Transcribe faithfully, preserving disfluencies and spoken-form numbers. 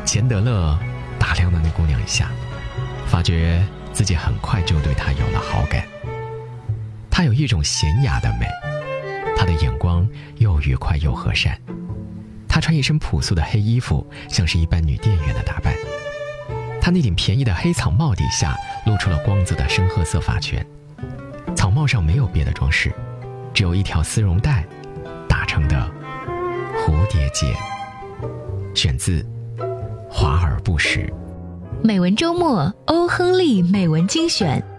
钱德勒打量了那姑娘一下，发觉自己很快就对她有了好感。她有一种娴雅的美，她的眼光又愉快又和善。她穿一身朴素的黑衣服，像是一般女店员的打扮。她那顶便宜的黑草帽底下露出了光泽的深褐色发圈，草帽上没有别的装饰，只有一条丝绒带打成的蝴蝶结。选自华而不实。 美文周末，欧亨利美文精选。